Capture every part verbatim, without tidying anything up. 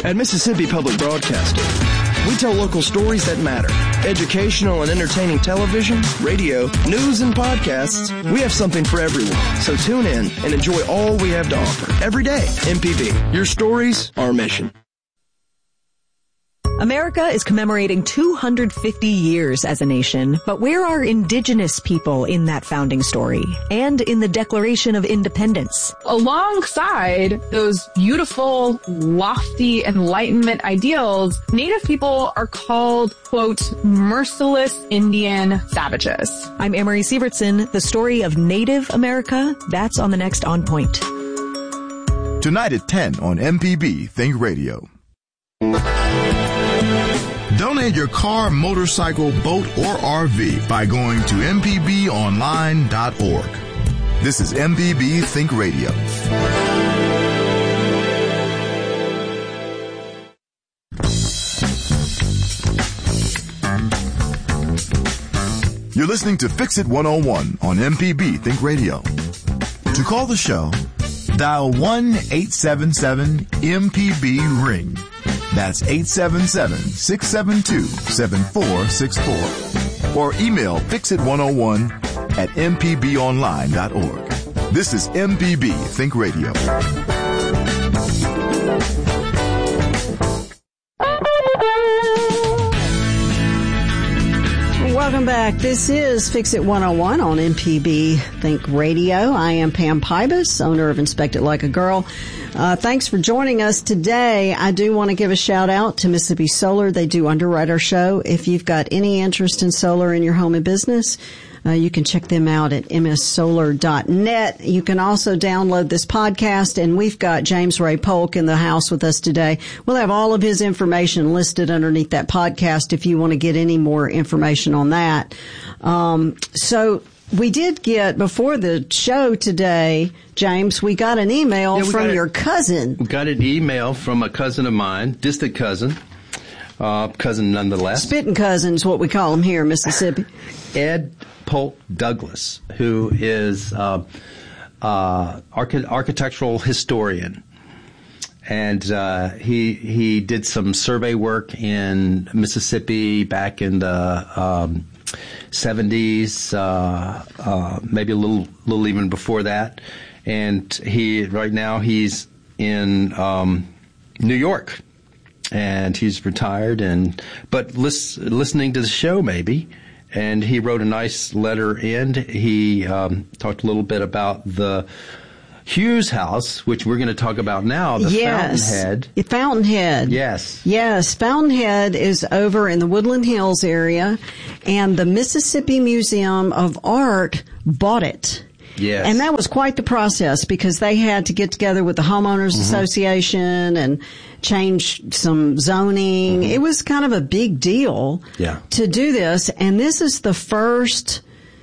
At Mississippi Public Broadcasting, we tell local stories that matter. Educational and entertaining television, radio, news, and podcasts. We have something for everyone. So tune in and enjoy all we have to offer. Every day, M P B. Your stories, our mission. America is commemorating two hundred fifty years as a nation, but where are indigenous people in that founding story and in the Declaration of Independence? Alongside those beautiful, lofty Enlightenment ideals, Native people are called, quote, merciless Indian savages. I'm Amory Sievertson. The story of Native America, that's on the next On Point. Tonight at ten on M P B Think Radio. Donate your car, motorcycle, boat, or R V by going to m p b online dot org. This is M P B Think Radio. You're listening to Fix It one oh one on M P B Think Radio. To call the show, dial one eight seven seven M P B ring. That's eight seven seven, six seven two, seven four six four. Or email fix it one oh one at m p b online dot org. This is M P B Think Radio. Welcome back. This is Fix It one oh one on M P B Think Radio. I am Pam Pybus, owner of Inspect It Like a Girl. Uh, thanks for joining us today. I do want to give a shout out to Mississippi Solar. They do underwrite our show. If you've got any interest in solar in your home and business, uh, you can check them out at m s solar dot net. You can also download this podcast, and we've got James Ray Polk in the house with us today. We'll have all of his information listed underneath that podcast if you want to get any more information on that. Um, so we did get, before the show today, James, we got an email yeah, from your cousin. We got an email from a cousin of mine, distant cousin, uh, cousin nonetheless. Spitting cousins, what we call them here in Mississippi. Ed Polk Douglas, who is uh, uh, archi- architectural historian. And uh, he he did some survey work in Mississippi back in the um, seventies, uh, uh, maybe a little little even before that. And he right now he's in um, New York, and he's retired. And but lis- listening to the show maybe. And he wrote a nice letter in. He um, talked a little bit about the Hughes house, which we're going to talk about now, the yes. Fountainhead. Fountainhead. Yes. Yes. Fountainhead is over in the Woodland Hills area, and the Mississippi Museum of Art bought it. Yes. And that was quite the process because they had to get together with the Homeowners mm-hmm. Association and change some zoning. Mm-hmm. It was kind of a big deal yeah. to do this. And this is the first,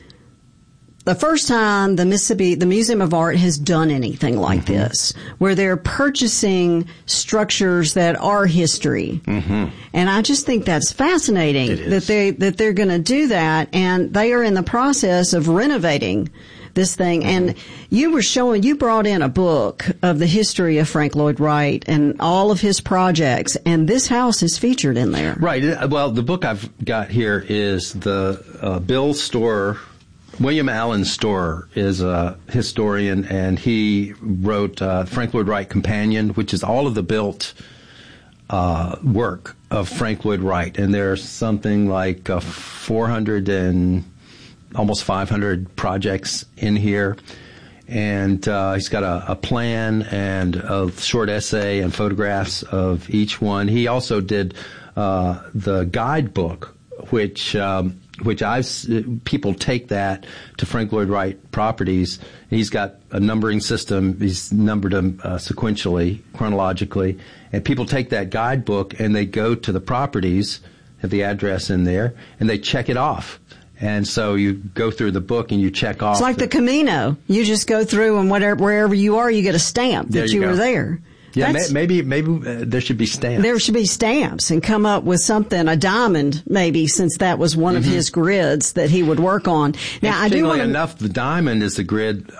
the first time the Mississippi, the Museum of Art has done anything like mm-hmm. this, where they're purchasing structures that are history. Mm-hmm. And I just think that's fascinating that they, that they're going to do that. And they are in the process of renovating this thing. And you were showing, you brought in a book of the history of Frank Lloyd Wright and all of his projects, and this house is featured in there. Right. Well, the book I've got here is the uh, Bill Storer. William Allen Storer is a historian, and he wrote uh, Frank Lloyd Wright Companion, which is all of the built uh, work of Frank Lloyd Wright. And there's something like uh, four hundred and almost five hundred projects in here. And uh, he's got a, a plan and a short essay and photographs of each one. He also did uh, the guidebook, which um, which I've people take that to Frank Lloyd Wright properties. He's got a numbering system. He's numbered them uh, sequentially, chronologically, and people take that guidebook and they go to the properties, have the address in there, and they check it off. And so you go through the book and you check off. It's like the, the Camino. You just go through, and whatever, wherever you are, you get a stamp that you, you were there. Yeah, That's, maybe maybe uh, there should be stamps. There should be stamps, and come up with something, a diamond maybe, since that was one mm-hmm. of his grids that he would work on. Now, I do want enough, the diamond is the grid on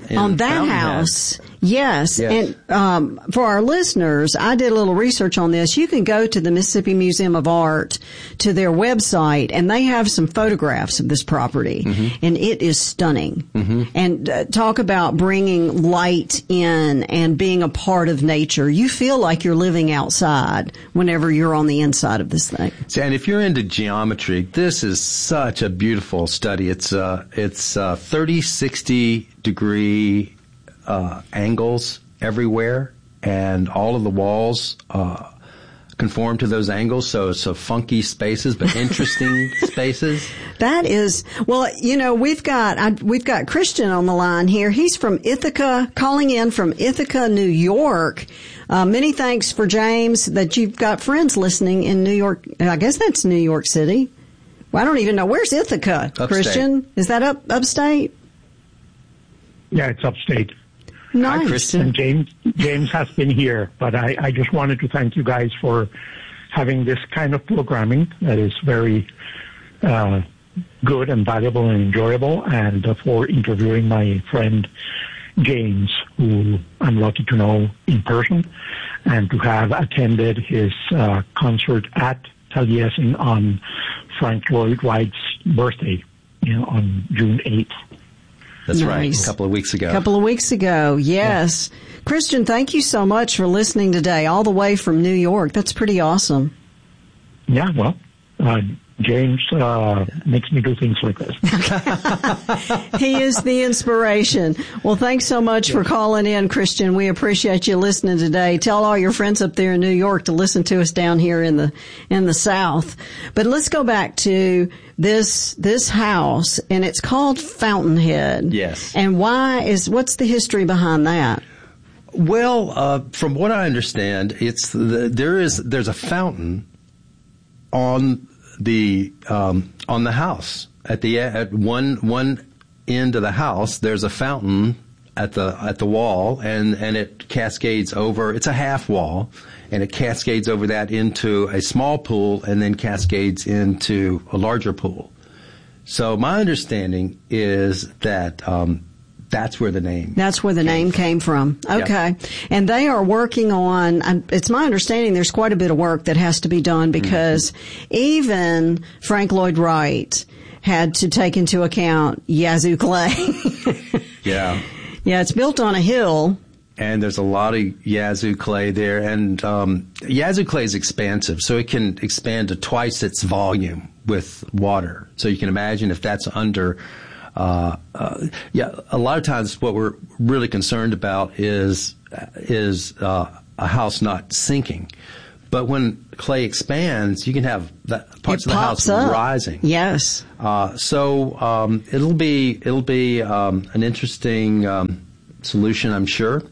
in on that Fountainhead. house. Yes. Yes. And um, for our listeners, I did a little research on this. You can go to the Mississippi Museum of Art, to their website, and they have some photographs of this property. Mm-hmm. And it is stunning. Mm-hmm. And uh, talk about bringing light in and being a part of nature. You feel like you're living outside whenever you're on the inside of this thing. And if you're into geometry, this is such a beautiful study. It's uh, it's uh, thirty, sixty degree uh, angles everywhere, and all of the walls uh, conform to those angles. So it's so funky spaces, but interesting spaces. That is, well, you know, we've got I, we've got Christian on the line here. He's from Ithaca, calling in from Ithaca, New York. Uh, many thanks for James that you've got friends listening in New York. I guess that's New York City. Well, I don't even know. Where's Ithaca, Upstate. Christian? Is that up upstate? Yeah, it's upstate. Nice. Hi, Christian. And James, James has been here, but I, I just wanted to thank you guys for having this kind of programming that is very uh, good and valuable and enjoyable, and uh, for interviewing my friend James, who I'm lucky to know in person, and to have attended his uh, concert at Taliesin on Frank Lloyd Wright's birthday, you know, on June eighth. That's Nice. right, a couple of weeks ago. A couple of weeks ago, yes. Yeah. Christian, thank you so much for listening today, all the way from New York. That's pretty awesome. Yeah, well, uh, James uh, makes me do things like this. He is the inspiration. Well, thanks so much yeah. for calling in, Christian. We appreciate you listening today. Tell all your friends up there in New York to listen to us down here in the in the South. But let's go back to this this house, and it's called Fountainhead. Yes. And why is what's the history behind that? Well, uh, from what I understand, it's the, there is there's a fountain on the um, on the house at the at one one end of the house. There's a fountain at the at the wall, and and it cascades over. It's a half wall, and it cascades over that into a small pool, and then cascades into a larger pool. So my understanding is that um, that's where the name That's where the came name came from. Okay. Yep. And they are working on, it's my understanding there's quite a bit of work that has to be done, because mm-hmm. even Frank Lloyd Wright had to take into account Yazoo clay. Yeah. Yeah, it's built on a hill. And there's a lot of Yazoo clay there. And um, Yazoo clay is expansive, so it can expand to twice its volume with water. So you can imagine if that's under... Uh, uh, yeah, a lot of times what we're really concerned about is is uh, a house not sinking. But when clay expands, you can have that parts it of the house up. rising. Yes. Uh, so um, it'll be it'll be um, an interesting um, solution, I'm sure.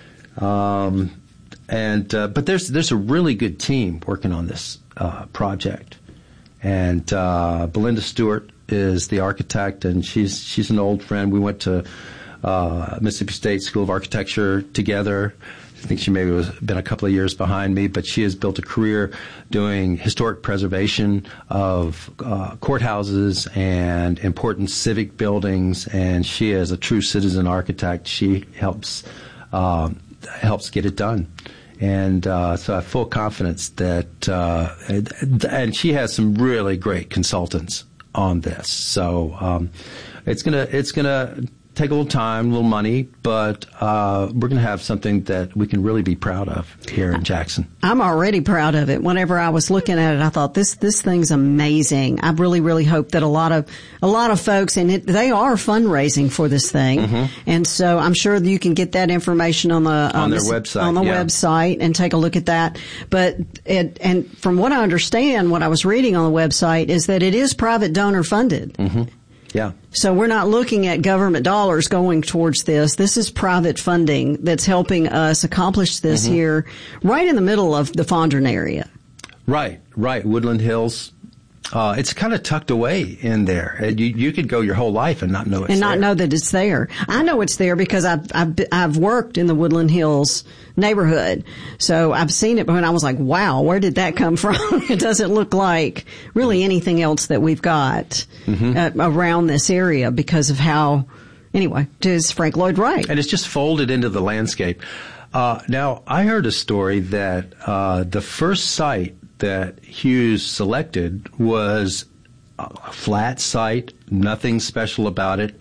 Um, and uh, but there's there's a really good team working on this uh, project, and uh, Belinda Stewart is the architect, and she's she's an old friend. We went to uh, Mississippi State School of Architecture together. I think she maybe was been a couple of years behind me, but she has built a career doing historic preservation of uh, courthouses and important civic buildings. And she, is a true citizen architect, she helps uh, helps get it done. And uh, so I have full confidence that, uh, and, and she has some really great consultants on this. So um, it's gonna it's gonna take a little time, a little money, but uh, we're gonna have something that we can really be proud of here in Jackson. I'm already proud of it. Whenever I was looking at it, I thought this this thing's amazing. I really really hope that a lot of a lot of folks, and it, they are fundraising for this thing, mm-hmm. and so I'm sure you can get that information on the on, on their the, website on the yeah. website and take a look at that. But it, and from what I understand, what I was reading on the website is that it is private donor funded. Mm-hmm. Yeah. So we're not looking at government dollars going towards this. This is private funding that's helping us accomplish this mm-hmm. here, right in the middle of the Fondren area. Right, right. Woodland Hills. Uh, it's kind of tucked away in there. You, you could go your whole life and not know it's and not there. know that it's there. I know it's there because I've, I've I've worked in the Woodland Hills neighborhood, so I've seen it. But when I was like, "Wow, where did that come from?" It doesn't look like really anything else that we've got mm-hmm. uh, around this area because of how anyway, is Frank Lloyd Wright. And it's just folded into the landscape. Uh, now, I heard a story that uh, the first site that Hughes selected was a flat site, nothing special about it,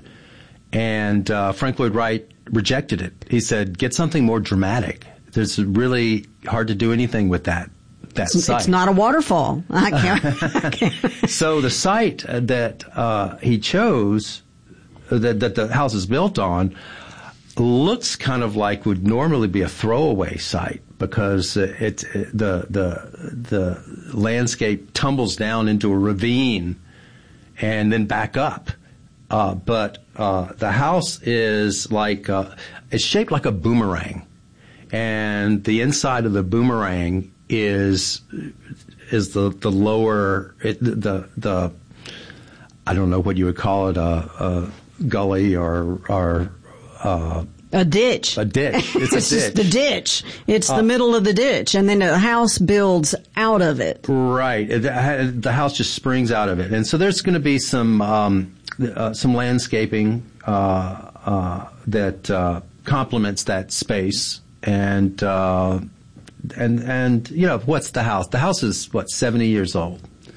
and uh, Frank Lloyd Wright rejected it. He said, get something more dramatic. There's really hard to do anything with that. That it's, site. It's not a waterfall. I can't. I can't. So the site that uh, he chose, that, that the house is built on, looks kind of like would normally be a throwaway site because it, it the the the landscape tumbles down into a ravine and then back up. Uh, but uh, the house is like uh, it's shaped like a boomerang, and the inside of the boomerang is is the the lower it, the the I don't know what you would call it, a, a gully or or uh, a ditch. A ditch. It's, it's a just ditch. the ditch. It's uh, the middle of the ditch, and then the house builds out of it. Right. The, the house just springs out of it, and so there's going to be some um, uh, some landscaping uh, uh, that uh, complements that space, and uh, and and you know what's the house? The house is what seventy years old.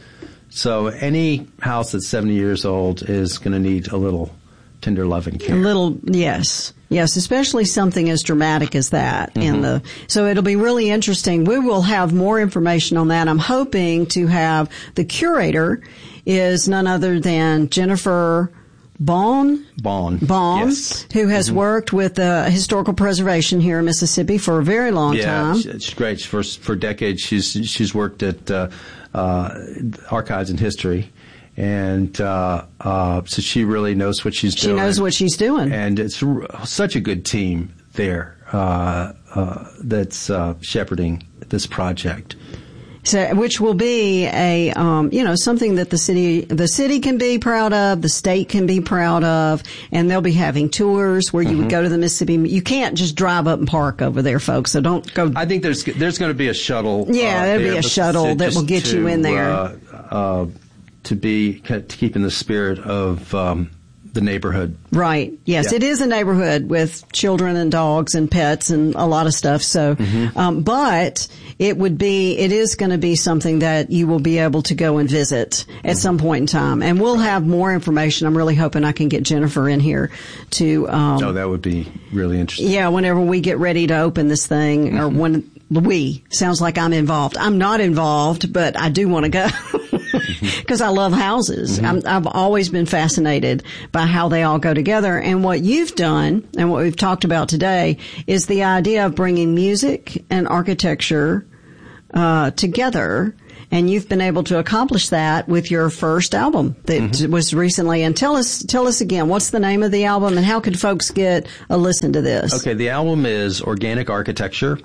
So any house that's seventy years old is going to need a little tender loving care. A little, yes. Yes, especially something as dramatic as that. Mm-hmm. In the so it'll be really interesting. We will have more information on that. I'm hoping to have the curator is none other than Jennifer Bond. Bond. Bond, yes. Who has mm-hmm. worked with uh, historical preservation here in Mississippi for a very long yeah, time. Yeah, she's great. For for decades, she's she's worked at uh, uh, Archives and History. And uh, uh, so she really knows what she's she doing. She knows what she's doing. And it's r- such a good team there uh, uh, that's uh, shepherding this project. So, which will be a, um, you know, something that the city, the city can be proud of, the state can be proud of, and they'll be having tours where you mm-hmm. would go to the Mississippi. You can't just drive up and park over there, folks. So don't go. I think there's there's going to be a shuttle. Yeah, uh, there'll there, be a shuttle that will get to, you in there. Uh, uh, to be to keep in the spirit of um, the neighborhood. Right. Yes, yeah. It is a neighborhood with children and dogs and pets and a lot of stuff. So, mm-hmm. um, but it would be, it is going to be something that you will be able to go and visit at mm-hmm. some point in time. And we'll have more information. I'm really hoping I can get Jennifer in here to. Um, oh, that would be really interesting. Yeah, whenever we get ready to open this thing, mm-hmm. or when we sounds like I'm involved. I'm not involved, but I do want to go. Because I love houses. Mm-hmm. I'm, I've always been fascinated by how they all go together. And what you've done and what we've talked about today is the idea of bringing music and architecture uh, together. And you've been able to accomplish that with your first album that mm-hmm. was recently. And tell us, tell us again, what's the name of the album and how could folks get a listen to this? Okay, the album is Organic Architecture.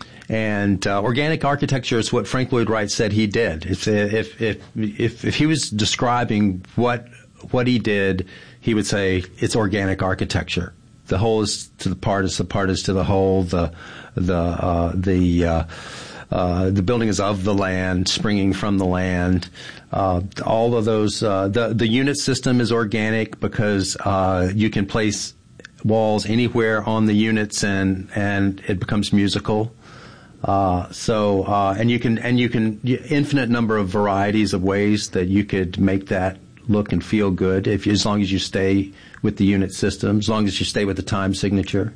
And uh, organic architecture is what Frank Lloyd Wright said he did. If if if if, if he was describing what what he did, he would say it's organic architecture. The whole is to the part as the part is to the whole. The the uh, the uh, uh, the building is of the land, springing from the land. Uh, all of those. Uh, the the unit system is organic because uh, you can place walls anywhere on the units, and and it becomes musical. Uh, so, uh, and you can, and you can, infinite number of varieties of ways that you could make that look and feel good if, as long as you stay with the unit system, as long as you stay with the time signature.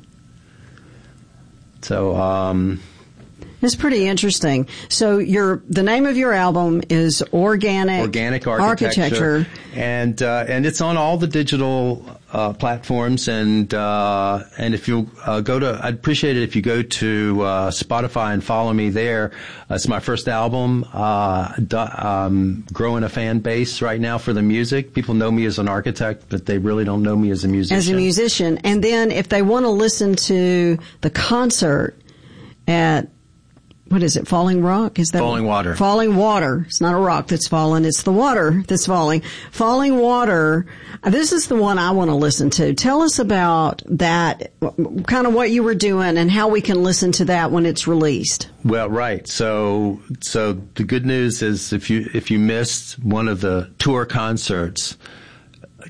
So, um. It's pretty interesting. So your, the name of your album is Organic, Organic Architecture. Architecture. And, uh, and it's on all the digital, uh, platforms. And, uh, and if you, uh, go to, I'd appreciate it if you go to, uh, Spotify and follow me there. Uh, it's my first album, uh, um, growing a fan base right now for the music. People know me as an architect, but they really don't know me as a musician. As a musician. And then if they want to listen to the concert at, what is it? Falling Rock? Is that Falling Water? Falling Water. It's not a rock that's falling. It's the water that's falling. Falling Water. This is the one I want to listen to. Tell us about that, kind of what you were doing and how we can listen to that when it's released. Well, right. So, so the good news is if you, if you missed one of the tour concerts,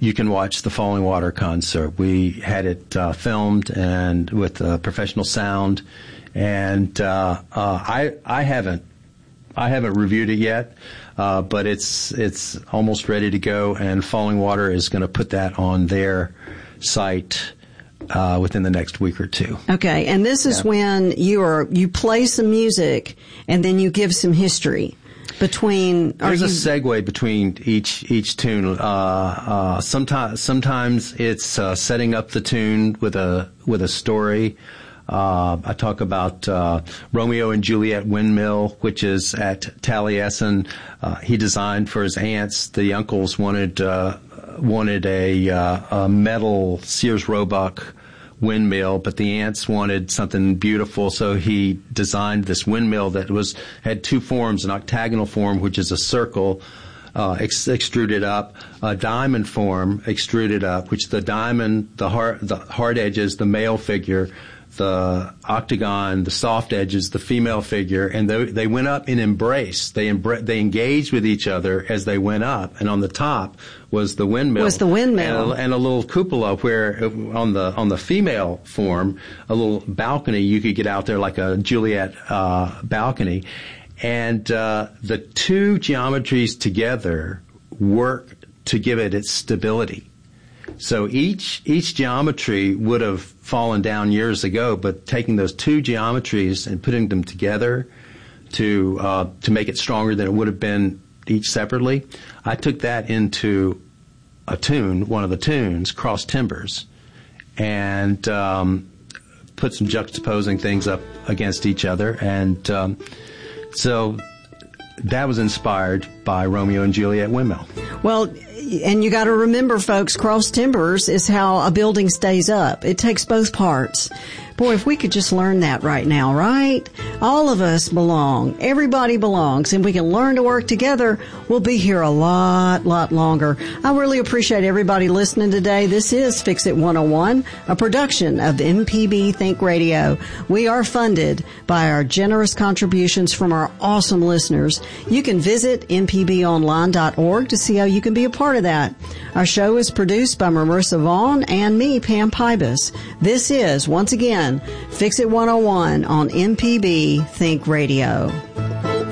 you can watch the Falling Water concert. We had it uh, filmed and with uh, professional sound, and uh, uh, I I haven't I haven't reviewed it yet, uh, but it's it's almost ready to go, and Falling Water is going to put that on their site uh, within the next week or two. Okay, and this is yeah. when you are you play some music and then you give some history. Between there's you, a segue between each each tune. Uh, uh, sometimes sometimes it's uh, setting up the tune with a with a story. Uh, I talk about uh, Romeo and Juliet Windmill, which is at Taliesin. Uh, he designed for his aunts. The uncles wanted uh, wanted a, uh, a metal Sears Roebuck windmill, but the aunts wanted something beautiful, so he designed this windmill that was had two forms: an octagonal form, which is a circle uh, ex- extruded up, a diamond form extruded up, which the diamond, the hard, the hard edges, the male figure, the octagon, the soft edges, the female figure, and they, they went up in embrace. They embra- they engaged with each other as they went up, and on the top was the windmill. Was the windmill. And a, and a little cupola where on the on the female form, a little balcony, you could get out there like a Juliet uh, balcony. And uh, the two geometries together work to give it its stability. So each each geometry would have fallen down years ago, but taking those two geometries and putting them together to uh, to make it stronger than it would have been each separately, I took that into a tune, one of the tunes, Cross Timbers, and um, put some juxtaposing things up against each other, and um, so that was inspired by Romeo and Juliet Windmill. Well, and you got to remember, folks, cross timbers is how a building stays up. It takes both parts. Boy, if we could just learn that right now, right? All of us belong. Everybody belongs. And we can learn to work together. We'll be here a lot, lot longer. I really appreciate everybody listening today. This is Fix It one oh one, a production of M P B Think Radio. We are funded by our generous contributions from our awesome listeners. You can visit m p b online dot org to see how you can be a part of that. Our show is produced by Marissa Vaughn and me, Pam Pybus. This is, once again, Fix It one oh one on M P B Think Radio.